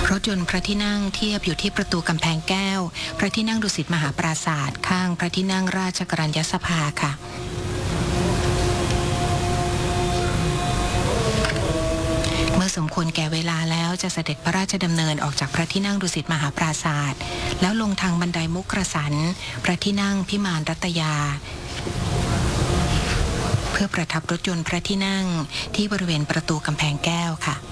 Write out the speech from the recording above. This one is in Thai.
รถยนต์พระที่นั่งเทียบอยู่ที่ประตูกำแพงแก้วพระที่นั่งดุสิตมหาปราสาทข้างพระที่นั่งราชกรัญญสภาค่ะเมื่อสมควรแก่เวลาแล้วจะเสด็จพระราชดำเนินออกจากพระที่นั่งดุสิตมหาปราสาทแล้วลงทางบันไดมุกกระสันพระที่นั่งพิมานรัตยาเพื่อประทับรถยนต์พระที่นั่งที่บริเวณประตูกำแพงแก้วค่ะ